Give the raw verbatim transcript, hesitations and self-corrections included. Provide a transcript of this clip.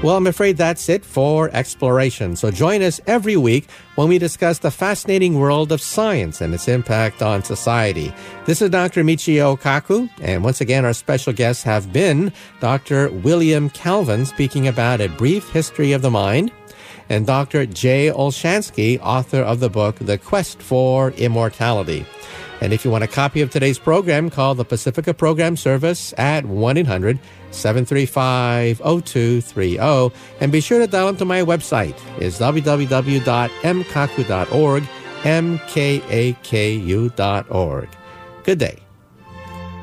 Well, I'm afraid that's it for Exploration. So join us every week when we discuss the fascinating world of science and its impact on society. This is Doctor Michio Kaku, and once again, our special guests have been Doctor William Calvin, speaking about A Brief History of the Mind, and Doctor Jay Olshansky, author of the book The Quest for Immortality. And if you want a copy of today's program, call the Pacifica Program Service at one eight hundred seven three five oh two three oh. And be sure to dial into my website. It's w w w dot m kaku dot org, M K A K U dot org. Good day.